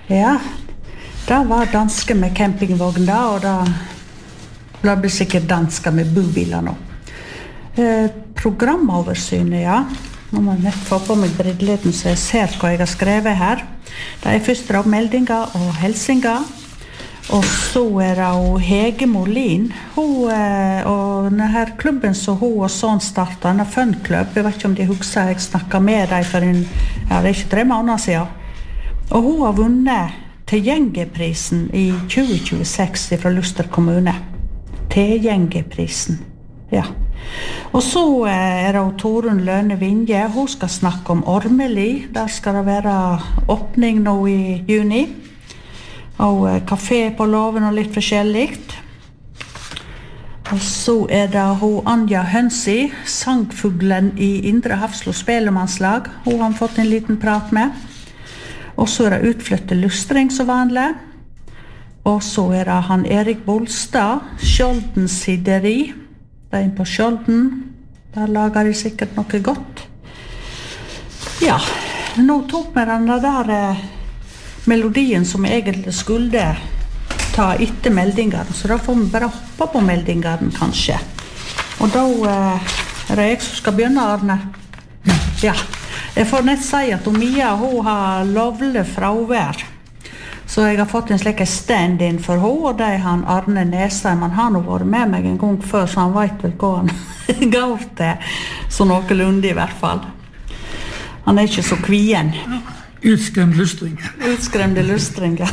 Ja, det var danske med campingvogn da, og det blir sikkert danske med bobiler nå. Programoversynet, ja. Nå må jeg nett få på meg brilleten så jeg ser hva jeg har skrevet her. Det først da meldinger og helsinger. Og så det Hege Molin. Hun, og denne klubben som hun og sånn startet, denne Fun-klubb, jeg vet ikke om de husker, jeg snakket med dem for det ikke 3 måneder siden. Og hun har vunnet Tilgjengeprisen i 2026 fra Luster kommune. Tilgjengeprisen, ja. Og så det Torunn Lønne Vinje, hun skal snakke om Ormeli. Der skal det være åpning nå i juni. Og kafé på Låven og litt forskjelligt. Og så det hun Anja Hønsi, sangfuglen i Indre Hafslo Spelemannslag. Hun har fått en liten prat med. Og så det utflytte lustring som vanlig. Og så det han Erik Bolstad, Skjolden sideri. Det inn på Skjolden. Der lager de sikkert noe godt. Ja, nå tok vi den der melodien som egentlig skulle ta etter meldingene, så da får vi bare hoppe på meldingene kanskje. Og da det jeg som skal begynne, Arne. Ja, jeg får nett si at Mia, hun har lovlig fravær. Så jeg har fått en slik stand-in for henne, og det han Arne Nesheim. Han har nå vært med meg en gang før, så han vet vel hva han går til. Så noenlunde i hvert fall. Han ikke så kvien. Utskremt lustring. Utskremte lustringer.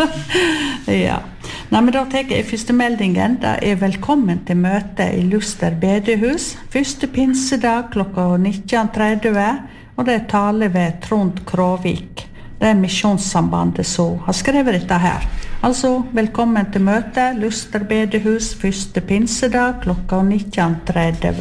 Ja. Nei, men da tenker jeg første meldingen. Det velkommen til møte i Luster bedehus. Første pinsedag klokka 19.30, og det taler ved Trond Kråvik. Det Misjonssambandet som har skrevet dette her. Altså, velkommen til møte, Luster bedehus, første pinsedag, klokka 19.30.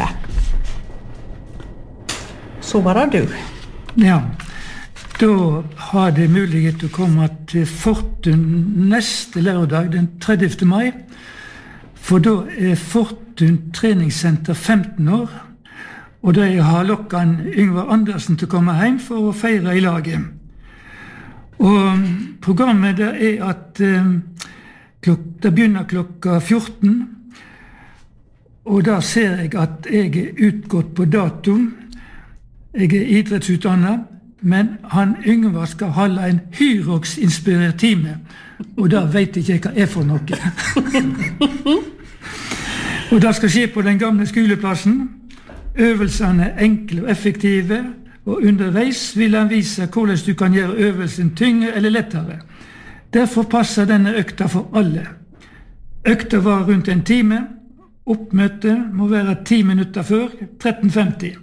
Så var det du. Ja, da har det mulighet til å komme til Fortun neste lørdag, den 30. mai. For da Fortun treningssenter 15 år, og da har lokkan Yngvar Andersen til å komme hjem for å feire i laget. Og programmet det at det begynner klokka 14, og da ser jeg at jeg utgått på dato. Jeg idrettsutdannet, men han Yngvar skal holde en Hyrox-inspirert time, og da vet jeg ikke hva for noe. Og det skal skje på den gamle skoleplassen. Øvelsene enkle og effektive, og underveis vil han vise hvordan du kan gjøre øvelsen tyngre eller lettere. Derfor passer denne økta for alle. Økta var rundt en time. Oppmøtet må være 10 minutter før, 13.50.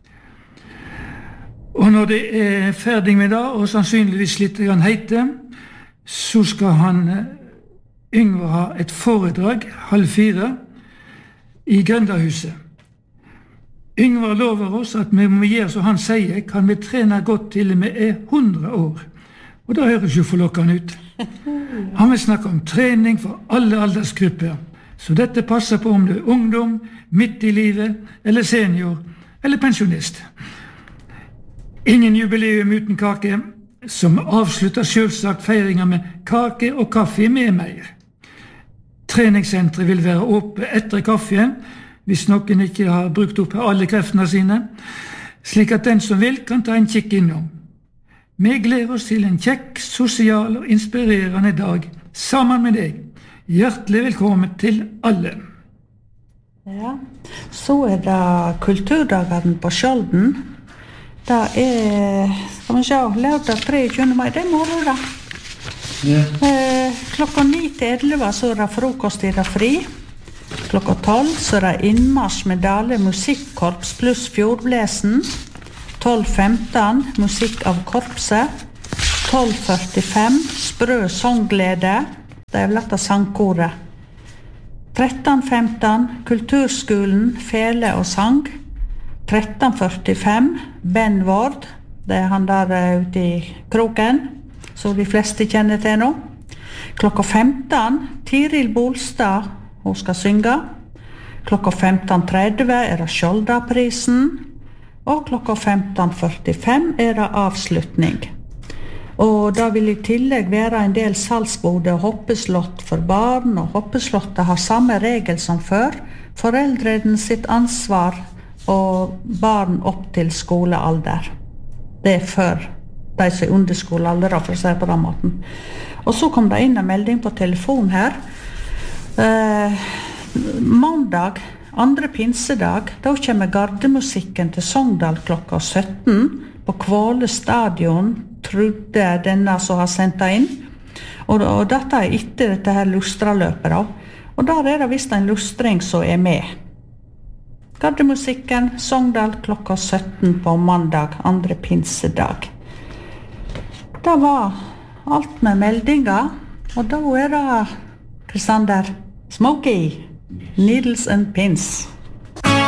Og når det ferdig med det, og sannsynligvis litt heite, så skal han Yngvar ha et foredrag 3:30 i Grøndahuset. Yngvar lover oss at vi må gjøre som han sier, kan vi trene godt til vi 100 år. Og det høres jo forlokkende ut. Han vil snakke om trening for alle aldersgrupper, så dette passer på om du ungdom, midt i livet, eller senior, eller pensjonist. Ingen jubileum uten kake, som avslutter selvsagt feiringen med kake og kaffe med mer. Treningssentret vil være åpent etter kaffe, hvis noen ikke har brukt opp alle kreftene sine, slik at den som vil kan ta en kikk innom. Vi gleder oss til en kjekk, sosial og inspirerende dag sammen med deg. Hjertelig velkommen til alle. Ja, så det kulturdagene på Skjolden. Det skal vi se, lørdag 23. mai, det er morgen da. Ja. Klokka 9-11 så det frokost i det fri. Klokka 12 så det innmarsj med Dale musikkorps pluss fjordblesen. 12.15 musikk av korpset. 12.45 sprø sangglede. Det vel dette sangkoret. 13.15 kulturskolen, fele og sang. 13.45 Ben Ward. Det han der ute i kroken, så de fleste kjenner til nå. Klokka 15 Tiril Bolstad, hun skal synge. Klokka 15.30 det Skjoldaprisen. Og klokka 15.45 det avslutning. Og da vil I tillegg være en del salgsbode og hoppeslott for barn, og hoppeslottet har samme regel som før. Foreldrene sitt ansvar og barn opp til skolealder. Det før de som under skolealder, for å si på den måten. Og så kom det inn en melding på telefon her. Mandag, andre pinsedag, da kommer gardemusikken til Sogndal klokka 17 på Kvåle stadion, trodde denne som har sendt det inn. Og dette etter dette her lustraløpet da. Og der det visst en lustring som med. Gardemusikken, Sogndal klokka 17 på mandag, andre pinsedag. Det var alt med meldinger, og da det Kristander Smokey, Needles and Pins.